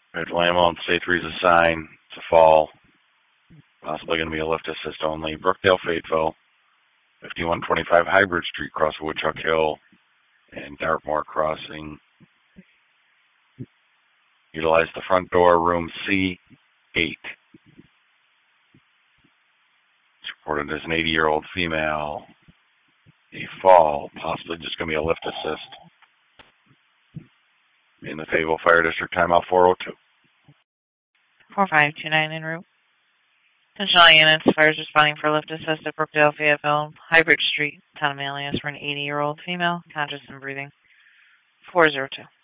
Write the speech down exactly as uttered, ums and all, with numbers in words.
Fayetteville Ambulance, state three is a sign. It's a fall. Possibly going to be a lift assist only. Brookdale, Fayetteville, fifty-one twenty-five Hybrid Street, cross Woodchuck Hill, and Dartmoor Crossing. Utilize the front door, room C eight. It's reported as an eighty-year-old female. A fall, possibly just going to be a lift assist. In the Fayetteville Fire District, timeout four oh two. four five two nine en route. Attention all units, fire is responding for lift assist at Brookdale, Fayetteville, Hybrid Street, town of Manlius for an eighty-year-old female, conscious and breathing. four oh two.